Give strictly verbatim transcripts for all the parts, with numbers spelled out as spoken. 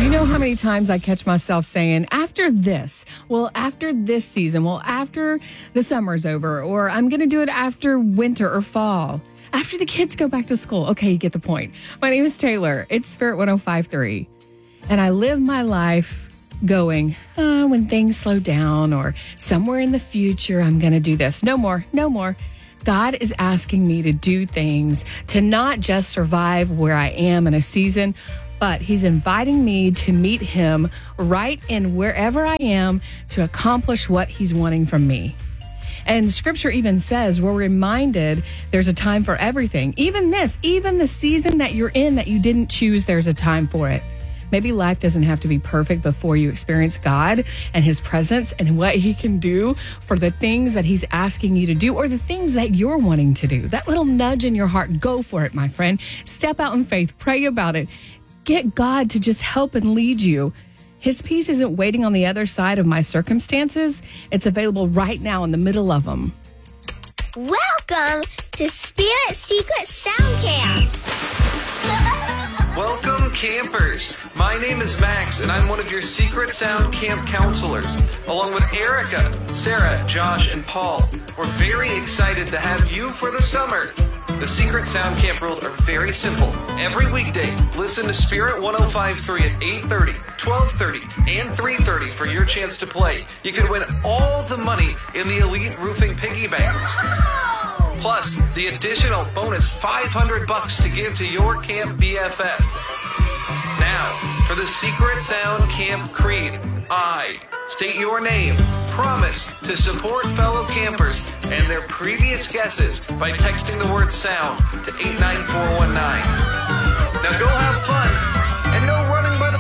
Do you know how many times I catch myself saying, after this, well, after this season, well, after the summer's over, or I'm going to do it after winter or fall, after the kids go back to school. Okay, you get the point. My name is Taylor. It's Spirit one oh five point three. And I live my life going, oh, when things slow down or somewhere in the future, I'm going to do this. No more, no more. God is asking me to do things to not just survive where I am in a season, but he's inviting me to meet him right in wherever I am to accomplish what he's wanting from me. And scripture even says we're reminded there's a time for everything. Even this, even the season that you're in that you didn't choose, there's a time for it. Maybe life doesn't have to be perfect before you experience God and his presence and what he can do for the things that he's asking you to do or the things that you're wanting to do. That little nudge in your heart, go for it, my friend. Step out in faith, pray about it. Get God to just help and lead you. His peace isn't waiting on the other side of my circumstances. It's available right now in the middle of them. Welcome to Spirit Secret Sound Camp. Welcome, campers. My name is Max, and I'm one of your Secret Sound Camp counselors. Along with Erica, Sarah, Josh, and Paul, we're very excited to have you for the summer. The Secret Sound Camp rules are very simple. Every weekday, listen to Spirit one oh five point three at eight thirty, twelve thirty, and three thirty for your chance to play. You can win all the money in the Elite Roofing Piggy Bank. Plus, the additional bonus five hundred bucks to give to your camp B F F. Now, for the Secret Sound Camp Creed, I state your name, promise to support fellow campers and their previous guesses by texting the word sound to eight nine four one nine. Now go have fun and no running by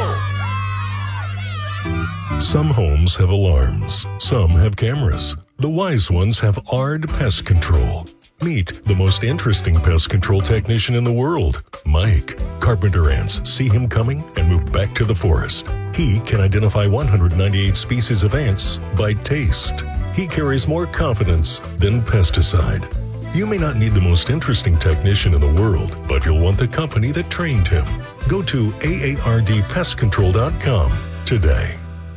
the pool. Some homes have alarms, some have cameras. The wise ones have A R D Pest Control. Meet the most interesting pest control technician in the world, Mike. Carpenter ants see him coming and move back to the forest. He can identify one hundred ninety-eight species of ants by taste. He carries more confidence than pesticide. You may not need the most interesting technician in the world, but you'll want the company that trained him. Go to A A R D pest control dot com today.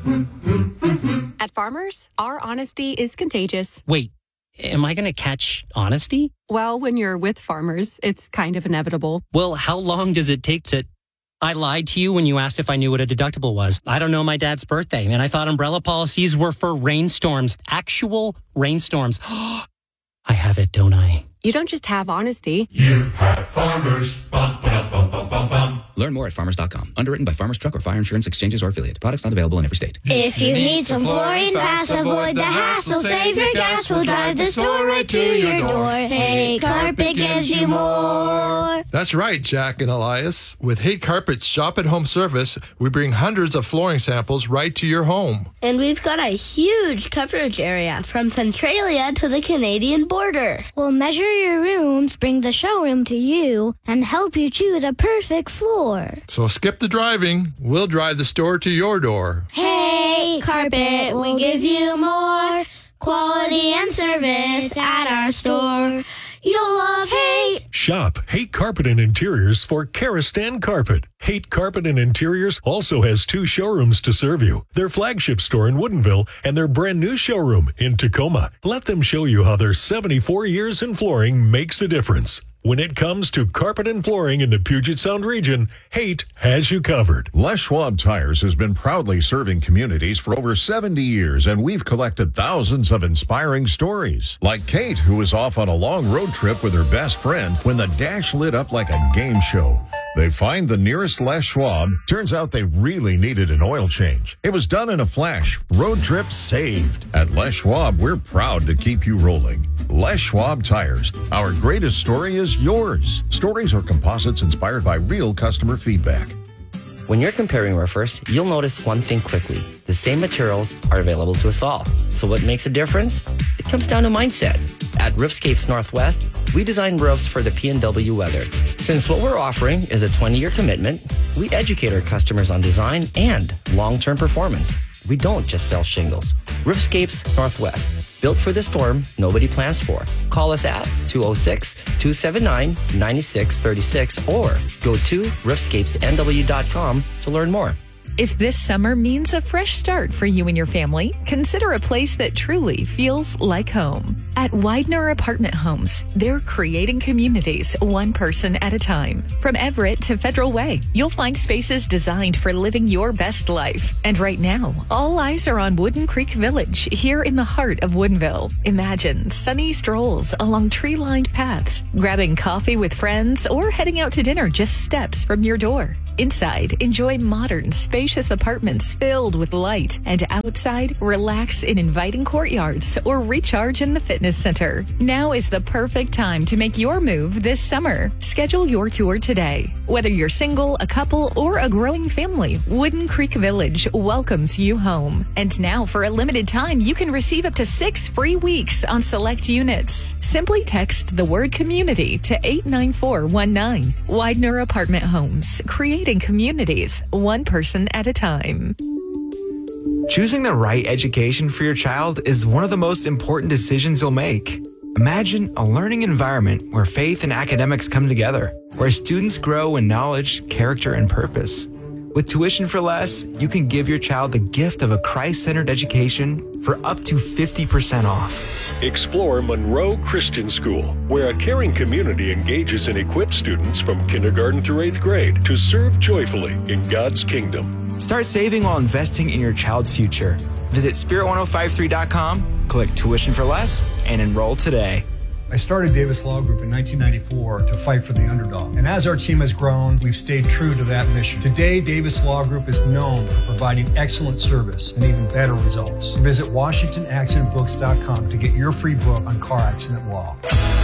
At Farmers, our honesty is contagious. Wait, am I going to catch honesty? Well, when you're with Farmers, it's kind of inevitable. Well, how long does it take to... I lied to you when you asked if I knew what a deductible was. I don't know my dad's birthday, and I thought umbrella policies were for rainstorms. Actual rainstorms. I have it, don't I? You don't just have honesty. You have Farmers. Bum, bum, bum, bum, bum, bum. Learn more at farmers dot com. Underwritten by Farmers Truck or Fire Insurance Exchanges or Affiliate. Products not available in every state. If you need some flooring fast, avoid the hassle. Save your gas, we'll drive the store right to your door. Hey, Carpet gives you more. That's right, Jack and Elias. With Hate Carpet's Shop at Home service, we bring hundreds of flooring samples right to your home. And we've got a huge coverage area from Centralia to the Canadian border. We'll measure your rooms, bring the showroom to you, and help you choose a perfect floor. So skip the driving. We'll drive the store to your door. Hey, Carpet, we give you more quality and service at our store. You'll love Hate. Shop Hate Carpet and Interiors for Karastan Carpet. Hate Carpet and Interiors also has two showrooms to serve you. Their flagship store in Woodinville and their brand new showroom in Tacoma. Let them show you how their seventy-four years in flooring makes a difference. When it comes to carpet and flooring in the Puget Sound region, Hate has you covered. Les Schwab Tires has been proudly serving communities for over seventy years, and we've collected thousands of inspiring stories. Like Kate, who was off on a long road trip with her best friend when the dash lit up like a game show. They find the nearest Les Schwab. Turns out they really needed an oil change. It was done in a flash. Road trip saved. At Les Schwab, we're proud to keep you rolling. Les Schwab Tires. Our greatest story is yours. Stories are composites inspired by real customer feedback. When you're comparing roofers, you'll notice one thing quickly. The same materials are available to us all. So what makes a difference? It comes down to mindset. At Roofscapes Northwest, we design roofs for the P and W weather. Since what we're offering is a twenty-year commitment, we educate our customers on design and long-term performance. We don't just sell shingles. Roofscapes Northwest. Built for the storm nobody plans for. Call us at two oh six, two seven nine, nine six three six or go to roofscapes n w dot com to learn more. If this summer means a fresh start for you and your family, consider a place that truly feels like home. At Widener Apartment Homes, they're creating communities one person at a time. From Everett to Federal Way, you'll find spaces designed for living your best life. And right now, all eyes are on Wooden Creek Village here in the heart of Woodinville. Imagine sunny strolls along tree-lined paths, grabbing coffee with friends, or heading out to dinner just steps from your door. Inside, enjoy modern, spacious apartments filled with light, and outside, relax in inviting courtyards or recharge in the fitness center. Now is the perfect time to make your move this summer. Schedule your tour today. Whether you're single, a couple, or a growing family, Wooden Creek Village welcomes you home. And now, for a limited time, you can receive up to six free weeks on select units. Simply text the word community to eight nine four one nine. Widener Apartment Homes, creating communities one person at a time. Choosing the right education for your child is one of the most important decisions you'll make. Imagine a learning environment where faith and academics come together, where students grow in knowledge, character, and purpose. With Tuition for Less, you can give your child the gift of a Christ-centered education for up to fifty percent off. Explore Monroe Christian School, where a caring community engages and equips students from kindergarten through eighth grade to serve joyfully in God's kingdom. Start saving while investing in your child's future. Visit spirit ten fifty-three dot com, click Tuition for Less, and enroll today. I started Davis Law Group in nineteen ninety-four to fight for the underdog. And as our team has grown, we've stayed true to that mission. Today, Davis Law Group is known for providing excellent service and even better results. Visit washington accident books dot com to get your free book on car accident law.